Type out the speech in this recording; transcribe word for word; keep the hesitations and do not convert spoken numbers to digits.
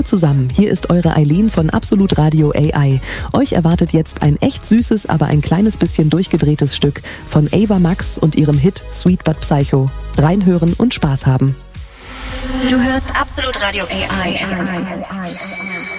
zusammen, hier ist eure Eileen von Absolut Radio A I. Euch erwartet jetzt ein echt süßes, aber ein kleines bisschen durchgedrehtes Stück von Ava Max und ihrem Hit Sweet But Psycho. Reinhören und Spaß haben. Du hörst Absolut Radio A I.